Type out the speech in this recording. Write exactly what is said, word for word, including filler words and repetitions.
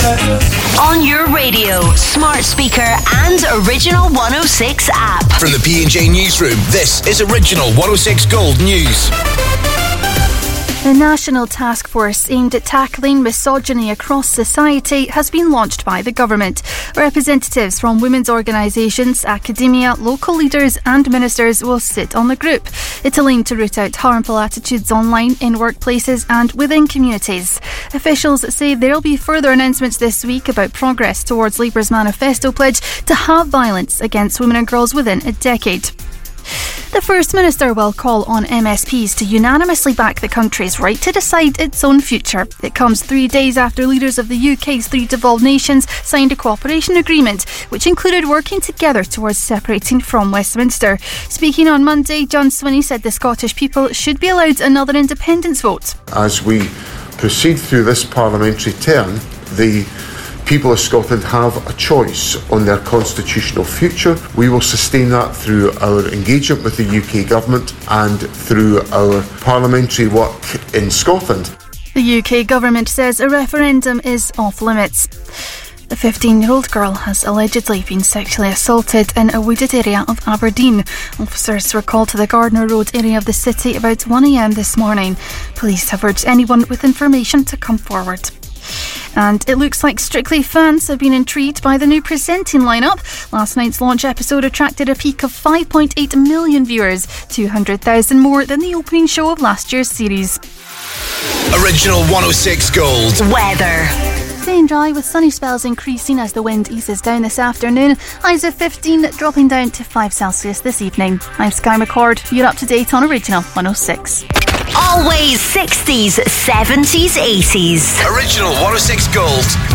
On your radio, smart speaker and Original one oh six app. From the P and J Newsroom, this is Original one oh six Gold News. The National Task Force aimed at tackling misogyny across society has been launched by the government. Representatives from women's organisations, academia, local leaders and ministers will sit on the group. It'll aim to root out harmful attitudes online, in workplaces and within communities. Officials say there'll be further announcements this week about progress towards Labour's manifesto pledge to halve violence against women and girls within a decade. The First Minister will call on M S Ps to unanimously back the country's right to decide its own future. It comes three days after leaders of the U K's three devolved nations signed a cooperation agreement, which included working together towards separating from Westminster. Speaking on Monday, John Swinney said the Scottish people should be allowed another independence vote. As we proceed through this parliamentary term, the people of Scotland have a choice on their constitutional future. We will sustain that through our engagement with the U K government and through our parliamentary work in Scotland. The U K government says a referendum is off limits. The fifteen-year-old girl has allegedly been sexually assaulted in a wooded area of Aberdeen. Officers were called to the Gardner Road area of the city about one a m this morning. Police have urged anyone with information to come forward. And it looks like Strictly fans have been intrigued by the new presenting lineup. Last night's launch episode attracted a peak of five point eight million viewers, two hundred thousand more than the opening show of last year's series. Original one oh six Gold. Weather. Staying dry with sunny spells increasing as the wind eases down this afternoon. Highs of fifteen, dropping down to five Celsius this evening. I'm Sky McCord. You're up to date on Original one oh six. Always sixties, seventies, eighties. Original one oh six Gold.